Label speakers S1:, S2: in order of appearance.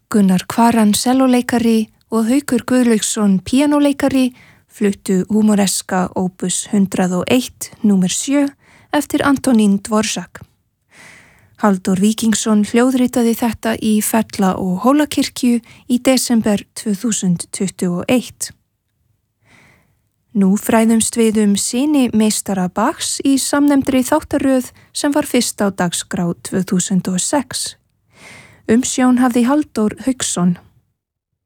S1: Gunnar Kvaran selloleikari og Haukur Guðlaugsson píanóleikari fluttu húmoreska opus 101 númer 7 eftir Antonín Dvořák. Halldór Víkingsson hljóðritaði þetta í Fella- og Hólakirkju í desember 2021. Nú fræðumst við syni meistara Bachs í samnefndri þáttaröð sem var fyrst á dagskrá 2006. Umsjón hafði Halldór Hauksson.